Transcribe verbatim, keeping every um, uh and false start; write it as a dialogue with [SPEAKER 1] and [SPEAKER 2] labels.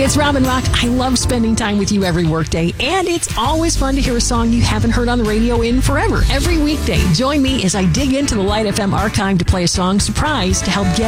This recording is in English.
[SPEAKER 1] it's Robin Rock. I love spending time with you every workday, and it's always fun to hear a song you haven't heard on the radio in forever. Every weekday, join me as I dig into the Light F M archive to play a song surprise to help get